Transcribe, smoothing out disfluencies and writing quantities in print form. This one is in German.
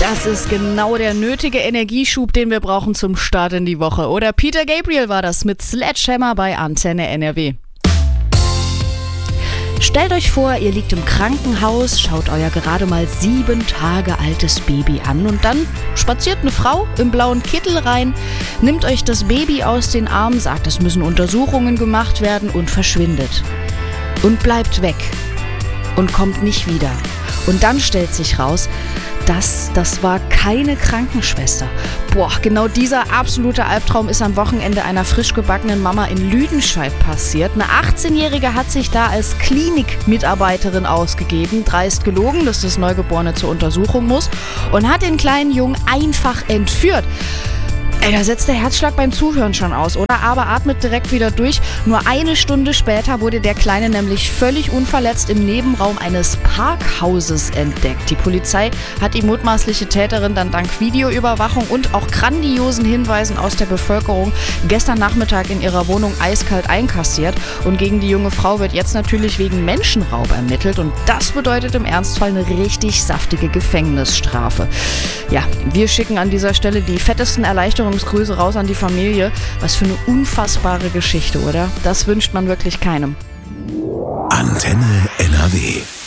Das ist genau der nötige Energieschub, den wir brauchen zum Start in die Woche. Oder Peter Gabriel war das mit Sledgehammer bei Antenne NRW. Stellt euch vor, ihr liegt im Krankenhaus, schaut euer gerade mal 7 Tage altes Baby an und dann spaziert eine Frau im blauen Kittel rein, nimmt euch das Baby aus den Armen, sagt, es müssen Untersuchungen gemacht werden und verschwindet. Und bleibt weg und kommt nicht wieder. Und dann stellt sich raus, das war keine Krankenschwester. Boah, genau dieser absolute Albtraum ist am Wochenende einer frisch gebackenen Mama in Lüdenscheid passiert. Eine 18-Jährige hat sich da als Klinikmitarbeiterin ausgegeben, dreist gelogen, dass das Neugeborene zur Untersuchung muss und hat den kleinen Jungen einfach entführt. Ey, da setzt der Herzschlag beim Zuhören schon aus, oder? Aber atmet direkt wieder durch. Nur eine Stunde später wurde der Kleine nämlich völlig unverletzt im Nebenraum eines Parkhauses entdeckt. Die Polizei hat die mutmaßliche Täterin dann dank Videoüberwachung und auch grandiosen Hinweisen aus der Bevölkerung gestern Nachmittag in ihrer Wohnung eiskalt einkassiert. Und gegen die junge Frau wird jetzt natürlich wegen Menschenraub ermittelt. Und das bedeutet im Ernstfall eine richtig saftige Gefängnisstrafe. Ja, wir schicken an dieser Stelle die fettesten Erleichterungsgrüße raus an die Familie. Was für eine unfassbare Geschichte, oder? Das wünscht man wirklich keinem. Antenne NRW.